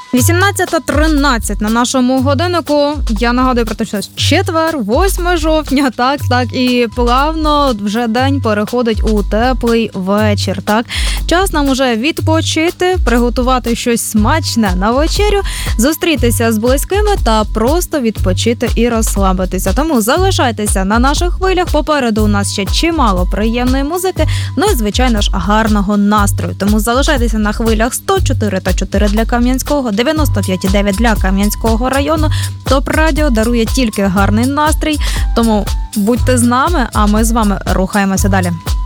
18:13 на нашому годиннику. Я нагадую про те, що четвер, 8 жовтня, так, і плавно вже день переходить у теплий вечір, так. Час нам уже відпочити, приготувати щось смачне на вечерю, зустрітися з близькими та просто відпочити і розслабитися. Тому залишайтеся на наших хвилях, попереду у нас ще чимало приємної музики, ну і, звичайно ж, гарного настрою. Тому залишайтеся на хвилях 104,4 для Кам'янського, 95,9 для Кам'янського району. ТОП-радіо дарує тільки гарний настрій, тому будьте з нами, а ми з вами рухаємося далі.